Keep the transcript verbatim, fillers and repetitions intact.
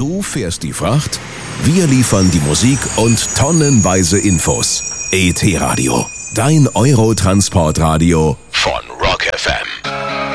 Du fährst die Fracht, wir liefern die Musik und tonnenweise Infos. E T Radio, dein Eurotransportradio von